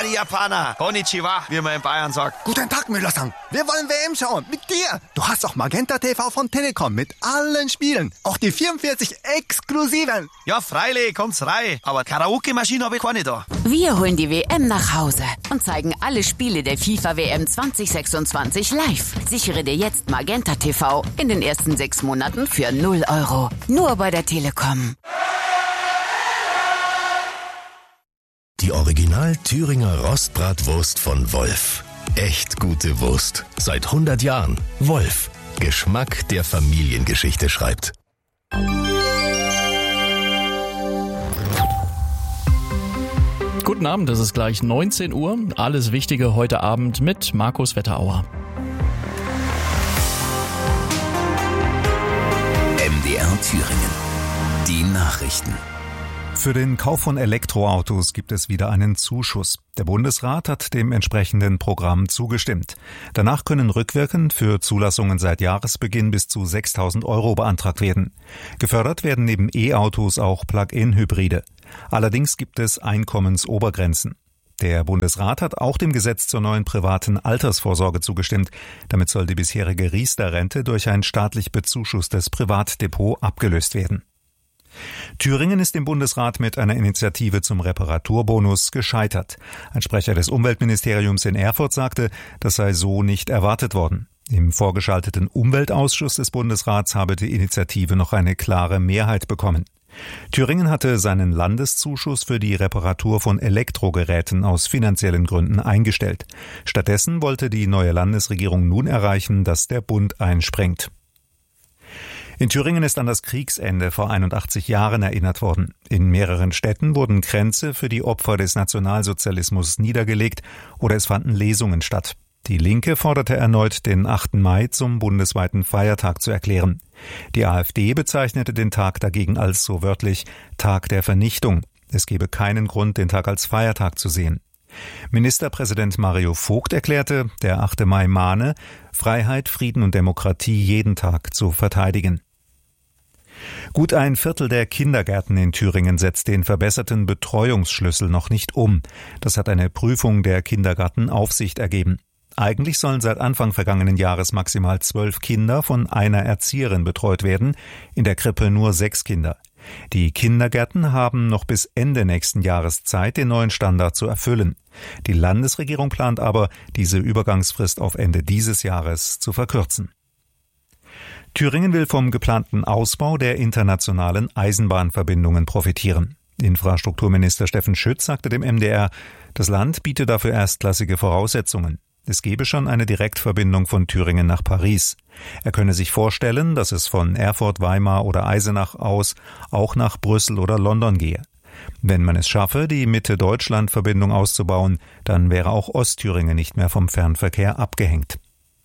die Japaner. Konnichiwa, wie man in Bayern sagt. Guten Tag, Müller-san. Wir wollen WM schauen. Mit dir. Du hast doch Magenta TV von Telekom mit allen Spielen. Auch die 44 exklusiven. Ja, freilich, kommt's rein. Aber Karaoke-Maschine habe ich keine da. Wir holen die WM nach Hause und zeigen alle Spiele der FIFA-WM 2026 live. Sichere dir jetzt Magenta TV in den ersten 6 Monaten für 0 €. Nur bei der Telekom. Die Original Thüringer Rostbratwurst von Wolf. Echt gute Wurst. Seit 100 Jahren. Wolf. Geschmack, der Familiengeschichte schreibt. Guten Abend, es ist gleich 19 Uhr. Alles Wichtige heute Abend mit Markus Wetterauer. MDR Thüringen. Die Nachrichten. Für den Kauf von Elektroautos gibt es wieder einen Zuschuss. Der Bundesrat hat dem entsprechenden Programm zugestimmt. Danach können rückwirkend für Zulassungen seit Jahresbeginn bis zu 6.000 € beantragt werden. Gefördert werden neben E-Autos auch Plug-in-Hybride. Allerdings gibt es Einkommensobergrenzen. Der Bundesrat hat auch dem Gesetz zur neuen privaten Altersvorsorge zugestimmt. Damit soll die bisherige Riester-Rente durch ein staatlich bezuschusstes Privatdepot abgelöst werden. Thüringen ist im Bundesrat mit einer Initiative zum Reparaturbonus gescheitert. Ein Sprecher des Umweltministeriums in Erfurt sagte, das sei so nicht erwartet worden. Im vorgeschalteten Umweltausschuss des Bundesrats habe die Initiative noch eine klare Mehrheit bekommen. Thüringen hatte seinen Landeszuschuss für die Reparatur von Elektrogeräten aus finanziellen Gründen eingestellt. Stattdessen wollte die neue Landesregierung nun erreichen, dass der Bund einspringt. In Thüringen ist an das Kriegsende vor 81 Jahren erinnert worden. In mehreren Städten wurden Kränze für die Opfer des Nationalsozialismus niedergelegt oder es fanden Lesungen statt. Die Linke forderte erneut, den 8. Mai zum bundesweiten Feiertag zu erklären. Die AfD bezeichnete den Tag dagegen als so wörtlich Tag der Vernichtung. Es gebe keinen Grund, den Tag als Feiertag zu sehen. Ministerpräsident Mario Vogt erklärte, der 8. Mai mahne, Freiheit, Frieden und Demokratie jeden Tag zu verteidigen. Gut ein Viertel der Kindergärten in Thüringen setzt den verbesserten Betreuungsschlüssel noch nicht um. Das hat eine Prüfung der Kindergartenaufsicht ergeben. Eigentlich sollen seit Anfang vergangenen Jahres maximal 12 Kinder von einer Erzieherin betreut werden, in der Krippe nur 6 Kinder. Die Kindergärten haben noch bis Ende nächsten Jahres Zeit, den neuen Standard zu erfüllen. Die Landesregierung plant aber, diese Übergangsfrist auf Ende dieses Jahres zu verkürzen. Thüringen will vom geplanten Ausbau der internationalen Eisenbahnverbindungen profitieren. Infrastrukturminister Steffen Schütz sagte dem MDR, das Land biete dafür erstklassige Voraussetzungen. Es gebe schon eine Direktverbindung von Thüringen nach Paris. Er könne sich vorstellen, dass es von Erfurt, Weimar oder Eisenach aus auch nach Brüssel oder London gehe. Wenn man es schaffe, die Mitte-Deutschland-Verbindung auszubauen, dann wäre auch Ostthüringen nicht mehr vom Fernverkehr abgehängt.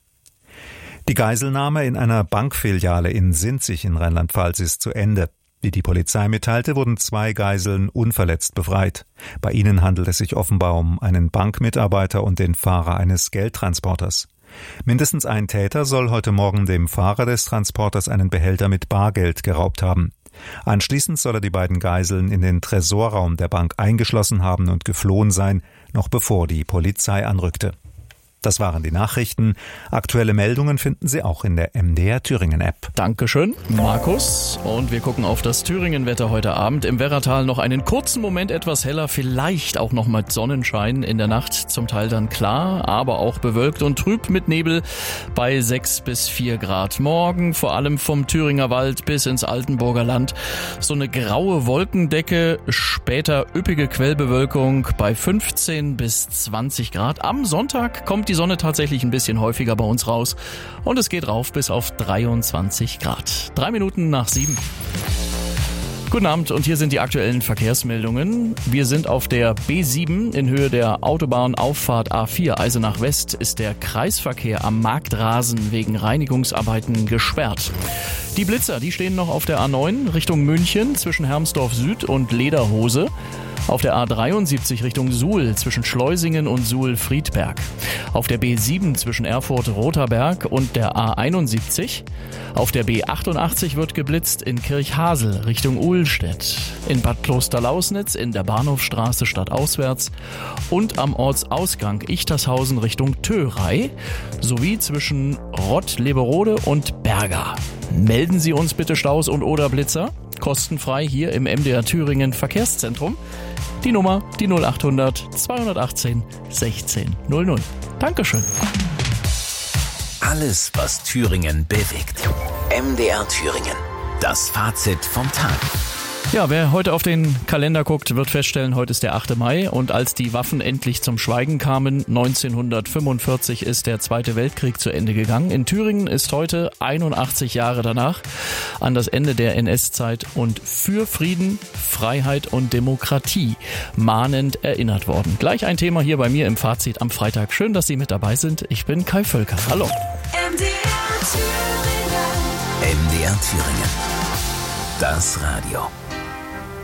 Die Geiselnahme in einer Bankfiliale in Sinzig in Rheinland-Pfalz ist zu Ende. Wie die Polizei mitteilte, wurden 2 Geiseln unverletzt befreit. Bei ihnen handelt es sich offenbar um einen Bankmitarbeiter und den Fahrer eines Geldtransporters. Mindestens ein Täter soll heute Morgen dem Fahrer des Transporters einen Behälter mit Bargeld geraubt haben. Anschließend soll er die beiden Geiseln in den Tresorraum der Bank eingeschlossen haben und geflohen sein, noch bevor die Polizei anrückte. Das waren die Nachrichten. Aktuelle Meldungen finden Sie auch in der MDR Thüringen App. Dankeschön, Markus. Und wir gucken auf das Thüringen-Wetter heute Abend. Im Werratal noch einen kurzen Moment etwas heller, vielleicht auch noch mal Sonnenschein in der Nacht. Zum Teil dann klar, aber auch bewölkt und trüb mit Nebel bei 6 bis 4 Grad. Morgen vor allem vom Thüringer Wald bis ins Altenburger Land so eine graue Wolkendecke, später üppige Quellbewölkung bei 15 bis 20 Grad. Am Sonntag kommt die Sonne tatsächlich ein bisschen häufiger bei uns raus und es geht rauf bis auf 23 Grad. 3 Minuten nach 7. Guten Abend und hier sind die aktuellen Verkehrsmeldungen. Wir sind auf der B7 in Höhe der Autobahnauffahrt A4 Eisenach West ist der Kreisverkehr am Marktrasen wegen Reinigungsarbeiten gesperrt. Die Blitzer, die stehen noch auf der A9 Richtung München zwischen Hermsdorf Süd und Lederhose. Auf der A73 Richtung Suhl zwischen Schleusingen und Suhl-Friedberg. Auf der B7 zwischen Erfurt-Rotherberg und der A71. Auf der B88 wird geblitzt in Kirchhasel Richtung Ulm Mühlstedt, in Bad Klosterlausnitz, in der Bahnhofstraße stadtauswärts und am Ortsausgang Ichtershausen Richtung Thörey sowie zwischen Rott-Leberode und Berga. Melden Sie uns bitte Staus und oder Blitzer, kostenfrei hier im MDR Thüringen Verkehrszentrum. Die Nummer, die 0800 218 16 00. Dankeschön. Alles, was Thüringen bewegt. MDR Thüringen. Das Fazit vom Tag. Ja, wer heute auf den Kalender guckt, wird feststellen, heute ist der 8. Mai und als die Waffen endlich zum Schweigen kamen, 1945 ist der Zweite Weltkrieg zu Ende gegangen. In Thüringen ist heute, 81 Jahre danach, an das Ende der NS-Zeit und für Frieden, Freiheit und Demokratie mahnend erinnert worden. Gleich ein Thema hier bei mir im Fazit am Freitag. Schön, dass Sie mit dabei sind. Ich bin Kai Völker. Hallo. MDR Thüringen. Das Radio.